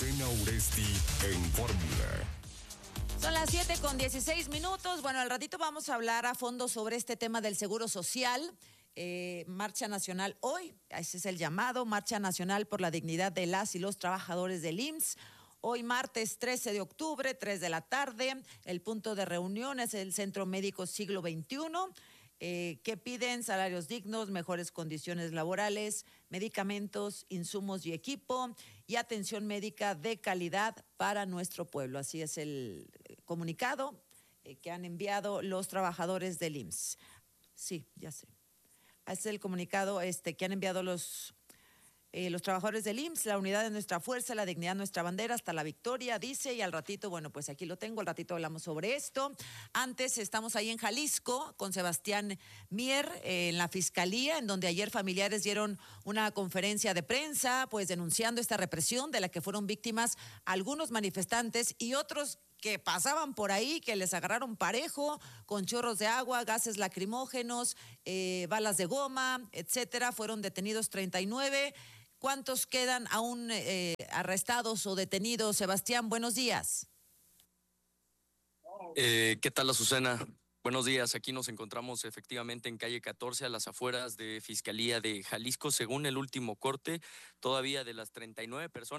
Azucena Uresti en Fórmula. Son las 7:16. Bueno, al ratito vamos a hablar a fondo sobre este tema del Seguro Social. Marcha nacional hoy, ese es el llamado, Marcha Nacional por la Dignidad de las y los Trabajadores del IMSS. Hoy martes 13 de octubre, 3 de la tarde, el punto de reunión es el Centro Médico Siglo XXI, que piden salarios dignos, mejores condiciones laborales, medicamentos, insumos y equipo y atención médica de calidad para nuestro pueblo. Así es el comunicado que han enviado los trabajadores del IMSS. Sí, ya sé. Es el comunicado que han enviado los trabajadores del IMSS, la unidad de nuestra fuerza, la dignidad de nuestra bandera, hasta la victoria, dice, y al ratito, bueno, pues aquí lo tengo, al ratito hablamos sobre esto. Antes estamos ahí en Jalisco con Sebastián Mier, en la Fiscalía, en donde ayer familiares dieron una conferencia de prensa, pues denunciando esta represión de la que fueron víctimas algunos manifestantes y otros que pasaban por ahí, que les agarraron parejo, con chorros de agua, gases lacrimógenos, balas de goma, etcétera. Fueron detenidos 39. ¿Cuántos quedan aún arrestados o detenidos? Sebastián, buenos días. ¿Qué tal, Azucena? Buenos días, aquí nos encontramos efectivamente en calle 14 a las afueras de Fiscalía de Jalisco. Según el último corte, todavía de las 39 personas